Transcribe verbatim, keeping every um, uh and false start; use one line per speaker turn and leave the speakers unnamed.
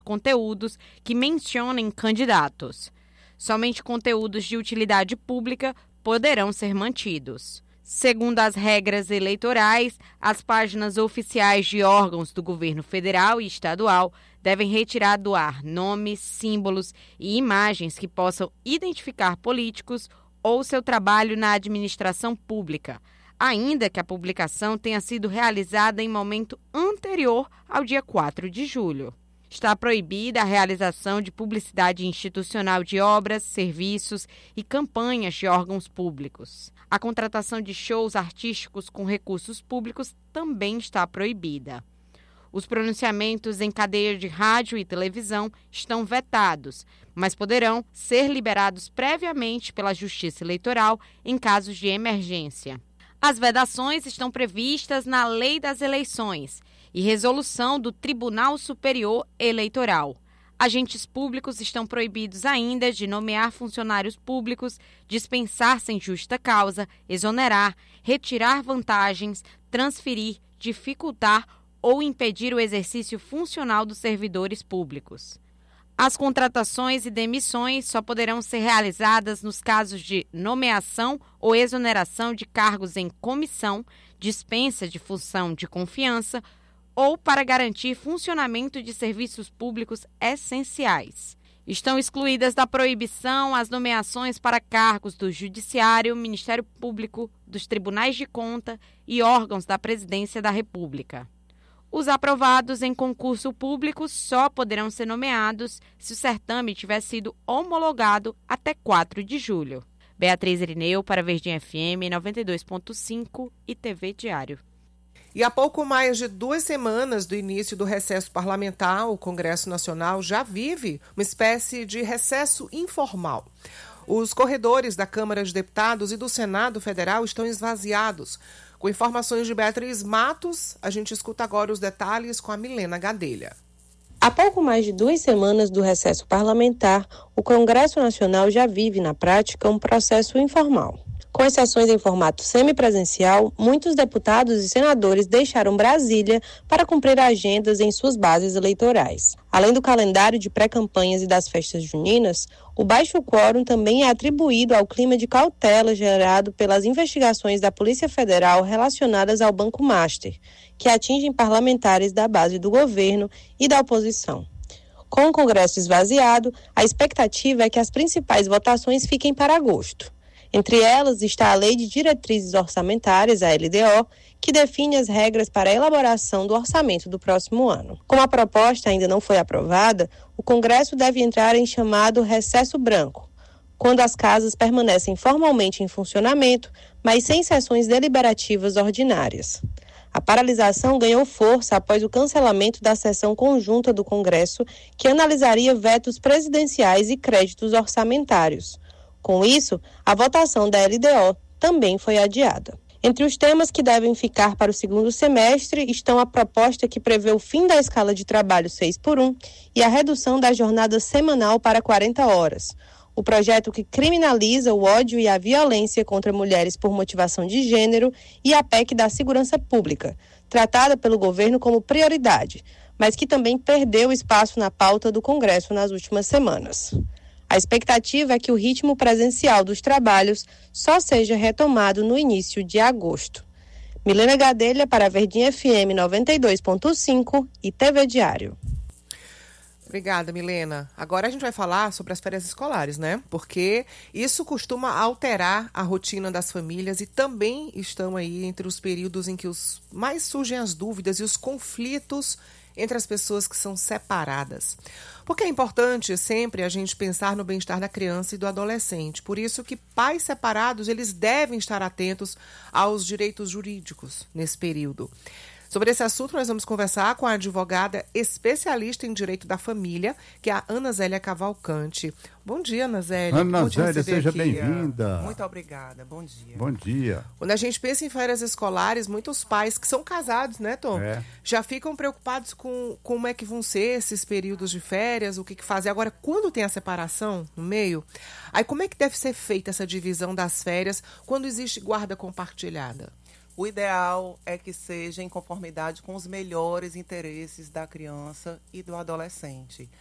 conteúdos que mencionem candidatos. Somente conteúdos de utilidade pública poderão ser mantidos. Segundo as regras eleitorais, as páginas oficiais de órgãos do governo federal e estadual devem retirar do ar nomes, símbolos e imagens que possam identificar políticos ou seu trabalho na administração pública, ainda que a publicação tenha sido realizada em momento anterior ao dia quatro de julho. Está proibida a realização de publicidade institucional de obras, serviços e campanhas de órgãos públicos. A contratação de shows artísticos com recursos públicos também está proibida. Os pronunciamentos em cadeia de rádio e televisão estão vetados, mas poderão ser liberados previamente pela Justiça Eleitoral em casos de emergência. As vedações estão previstas na Lei das Eleições e resolução do Tribunal Superior Eleitoral. Agentes públicos estão proibidos ainda de nomear funcionários públicos, dispensar sem justa causa, exonerar, retirar vantagens, transferir, dificultar ou impedir o exercício funcional dos servidores públicos. As contratações e demissões só poderão ser realizadas nos casos de nomeação ou exoneração de cargos em comissão, dispensa de função de confiança ou para garantir funcionamento de serviços públicos essenciais. Estão excluídas da proibição as nomeações para cargos do Judiciário, Ministério Público, dos Tribunais de Conta e órgãos da Presidência da República. Os aprovados em concurso público só poderão ser nomeados se o certame tiver sido homologado até quatro de julho. Beatriz Irineu para Verdinha F M noventa e dois ponto cinco e T V Diário.
E há pouco mais de duas semanas do início do recesso parlamentar, o Congresso Nacional já vive uma espécie de recesso informal. Os corredores da Câmara de Deputados e do Senado Federal estão esvaziados. Com informações de Beatriz Matos, a gente escuta agora os detalhes com a Milena Gadelha.
Há pouco mais de duas semanas do recesso parlamentar, o Congresso Nacional já vive, na prática, um processo informal. Com as sessões em formato semipresencial, muitos deputados e senadores deixaram Brasília para cumprir agendas em suas bases eleitorais. Além do calendário de pré-campanhas e das festas juninas, o baixo quórum também é atribuído ao clima de cautela gerado pelas investigações da Polícia Federal relacionadas ao Banco Master, que atingem parlamentares da base do governo e da oposição. Com o Congresso esvaziado, a expectativa é que as principais votações fiquem para agosto. Entre elas está a Lei de Diretrizes Orçamentárias, a L D O, que define as regras para a elaboração do orçamento do próximo ano. Como a proposta ainda não foi aprovada, o Congresso deve entrar em chamado recesso branco, quando as casas permanecem formalmente em funcionamento, mas sem sessões deliberativas ordinárias. A paralisação ganhou força após o cancelamento da sessão conjunta do Congresso, que analisaria vetos presidenciais e créditos orçamentários. Com isso, a votação da L D O também foi adiada. Entre os temas que devem ficar para o segundo semestre estão a proposta que prevê o fim da escala de trabalho seis por um e a redução da jornada semanal para quarenta horas. O projeto que criminaliza o ódio e a violência contra mulheres por motivação de gênero e a P E C da Segurança Pública, tratada pelo governo como prioridade, mas que também perdeu espaço na pauta do Congresso nas últimas semanas. A expectativa é que o ritmo presencial dos trabalhos só seja retomado no início de agosto. Milena Gadelha para a Verdinha F M noventa e dois ponto cinco e T V Diário.
Obrigada, Milena. Agora a gente vai falar sobre as férias escolares, né? Porque isso costuma alterar a rotina das famílias e também estão aí entre os períodos em que os mais surgem as dúvidas e os conflitos entre as pessoas que são separadas. Porque é importante sempre a gente pensar no bem-estar da criança e do adolescente. Por isso que pais separados, eles devem estar atentos aos direitos jurídicos nesse período. Sobre esse assunto, nós vamos conversar com a advogada especialista em direito da família, que é a Ana Zélia Cavalcante. Bom dia, Ana Zélia.
Ana Zélia, seja bem-vinda.
Muito obrigada, bom dia.
Bom dia.
Quando a gente pensa em férias escolares, muitos pais que são casados, né, Tom?
É.
Já ficam preocupados com como é que vão ser esses períodos de férias, o que, que fazer. Agora, quando tem a separação no meio, aí como é que deve ser feita essa divisão das férias quando existe guarda compartilhada?
O ideal é que seja em conformidade com os melhores interesses da criança e do adolescente.